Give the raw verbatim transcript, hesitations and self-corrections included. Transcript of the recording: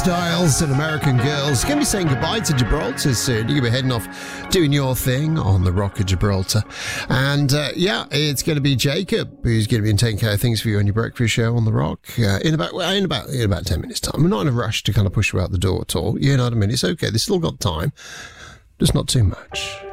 Styles and American Girls. You're going to be saying goodbye to Gibraltar soon. You're going to be heading off doing your thing on the Rock of Gibraltar. And uh, yeah, it's going to be Jacob who's going to be taking care of things for you on your breakfast show on the Rock uh, in about well, in about in about ten minutes time. We're not in a rush to kind of push you out the door at all. You know what I mean? It's okay. They've still got time. Just not too much.